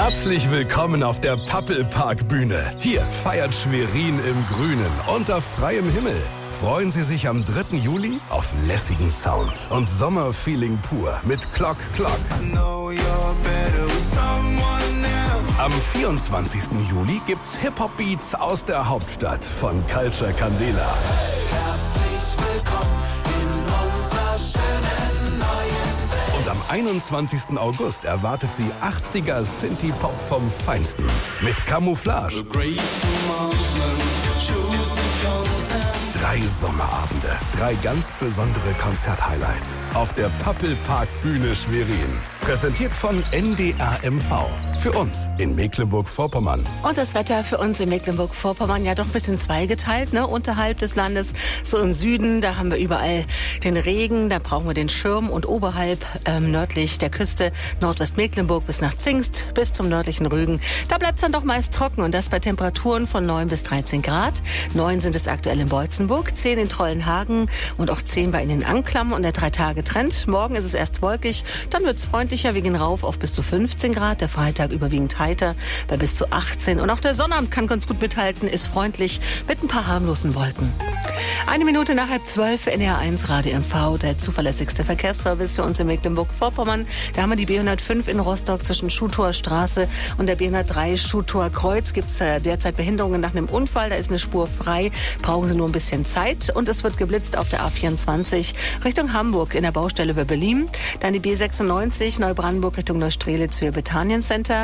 Herzlich willkommen auf der Pappelpark-Bühne. Hier feiert Schwerin im Grünen, unter freiem Himmel. Freuen Sie sich am 3. Juli auf lässigen Sound und Sommerfeeling pur mit Clock Clock. Am 24. Juli gibt's Hip-Hop-Beats aus der Hauptstadt von Culture Candela. Herzlich willkommen in unserer schönen neuen Welt. Und am 21. August erwartet Sie 80er Synthie-Pop vom Feinsten mit Camouflage. 3 Sommerabende, 3 ganz besondere Konzerthighlights auf der Pappelpark-Bühne Schwerin. Präsentiert von NDR MV. Für uns in Mecklenburg-Vorpommern. Und das Wetter für uns in Mecklenburg-Vorpommern ja doch ein bisschen zweigeteilt, ne? Unterhalb des Landes, so im Süden, da haben wir überall den Regen, da brauchen wir den Schirm. Und oberhalb, nördlich der Küste, Nordwestmecklenburg bis nach Zingst, bis zum nördlichen Rügen, da bleibt es dann doch meist trocken. Und das bei Temperaturen von 9 bis 13 Grad. 9 sind es aktuell in Beutzenburg, 10 in Trollenhagen und auch 10 bei Ihnen in Anklam und der 3-Tage-Trend. Morgen ist es erst wolkig, dann wird es freundlicher. Wir gehen rauf auf bis zu 15 Grad. Der Freitag überwiegend heiter bei bis zu 18. Und auch der Sonnabend kann ganz gut mithalten, ist freundlich mit ein paar harmlosen Wolken. 1 Minute nach 11:30, NDR1 Radio MV, der zuverlässigste Verkehrsservice für uns in Mecklenburg-Vorpommern. Da haben wir die B105 in Rostock zwischen Schuthor Straße und der B103 Schuthor Kreuz. Gibt es derzeit Behinderungen nach einem Unfall. Da ist eine Spur frei. Brauchen Sie nur ein bisschen Zeit. Und es wird geblitzt auf der A24 Richtung Hamburg in der Baustelle über Berlin. Dann die B96 Neubrandenburg Richtung Neustrelitz für Bethanien Center.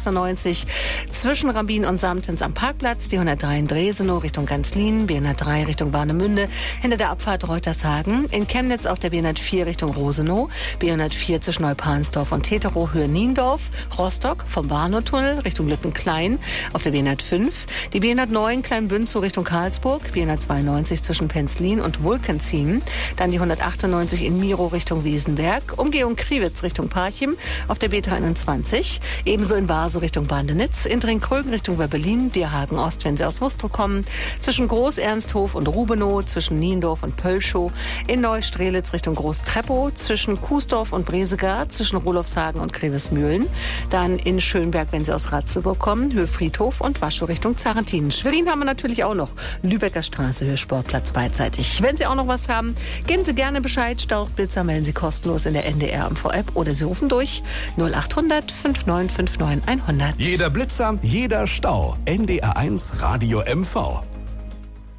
B96 zwischen Rambin und Samtens am Parkplatz. Die 103 in Dresenow Richtung Ganzlin. B103 Richtung Warnemünde hinter der Abfahrt Reutershagen. In Chemnitz auf der B104 Richtung Rosenow. B104 zwischen Neupansdorf und Teterow Höhe Niendorf. Rostock vom Warnow-Tunnel Richtung Lüttenklein auf der B105. Die B109 Kleinbünzow Richtung Karlsburg. B192 zwischen Penzlin und Wulkenzien. Dann die 198 in Miro Richtung Wesenberg. Umgehung Kriwitz Richtung Parchim auf der B23. Ebenso in Barsow Richtung Bandenitz. In Dringkrögen Richtung Berlin. Dierhagen Ost, wenn Sie aus Wustrow kommen. Zwischen Groß-Ernsthof und Rubenow. Zwischen Niendorf und Pölschow. In Neustrelitz Richtung Groß-Treppow. Zwischen Kuesdorf und Bresegard. Zwischen Rolofshagen und Grevesmühlen. Dann in Schönberg, wenn Sie aus Ratzeburg kommen. Höhe Friedhof und Waschow Richtung Zarentinen. Schwerin haben wir natürlich auch noch. Lübecker Straße, Höhe Sportplatz beidseitig. Wenn Sie auch noch was haben, geben Sie gerne Bescheid. Stausblitzer melden Sie kostenlos in der NDR MV-App oder Sie rufen durch 0800 5959 100. Jeder Blitzer, jeder Stau. NDR1 Radio MV.